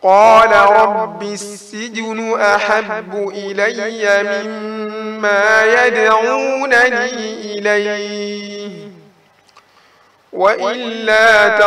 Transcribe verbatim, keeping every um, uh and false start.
قال رب السجن أحب إلي مما يدعونني إليه وإلا